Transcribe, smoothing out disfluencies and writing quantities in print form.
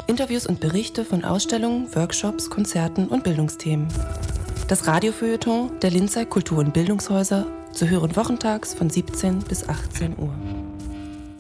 Interviews und Berichte von Ausstellungen, Workshops, Konzerten und Bildungsthemen. Das Radiofeuilleton der Linzer Kultur- und Bildungshäuser, zu hören wochentags von 17 bis 18 Uhr.